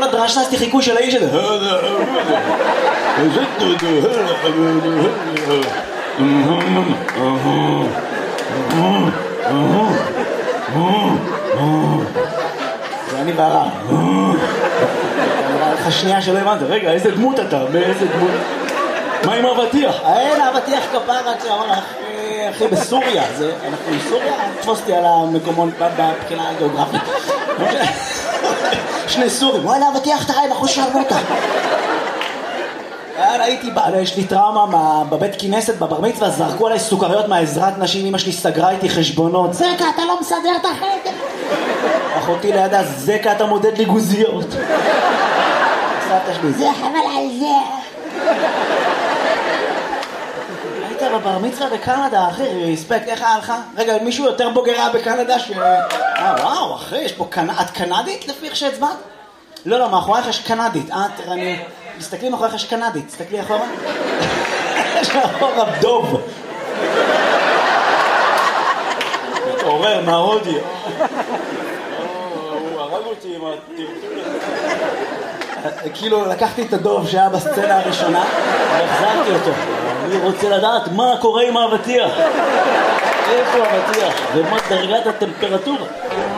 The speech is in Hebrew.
הדרש עשיתי חיקוי של האיש הזה. זה אני בערה. נראה לך שנייה שלא הבנת, רגע, איזה דמות אתה? באיזה דמות? מה עם אבטיח? אין, אבטיח כפרה, כשאמר אחי בסוריה, אנחנו בסוריה? תפוס אותי על המקומון בבחינה הגיאוגרפית. שני סורים, וואלה אבטיח תראה בחוש שרמוטה. הייתי, יש לי טראומה בבית כנסת, בבר מצווה, זרקו עליי סוכריות מהעזרת נשים, אמא שלי סגרה איתי חשבונות. זקה, אתה לא מסדר את החדר. אחותי לידה, זקה, אתה מודד לי גוזיות. סבתא שלי, זה חבל על זה. היית בבר מצווה בקנדה, אחי, רספקט, איך היה לך? רגע, מישהו יותר בוגרה בקנדה וואו, אחי, יש פה את קנדית לפי איך שהצבעת? לא, מאחוריך יש קנדית. אני... תסתכלי מאחוריך יש קנדית, תסתכלי אחורה. יש מאחורה דוב. מתעורר מההודי. הוא הרג אותי עם הטרטול הזה. כאילו לקחתי את הדוב שהיה בסצנה הראשונה והחזרתי אותו. אני רוצה לדעת מה קורה עם האבטיח. איפה האבטיח? ומה דרגת הטמפרטורה?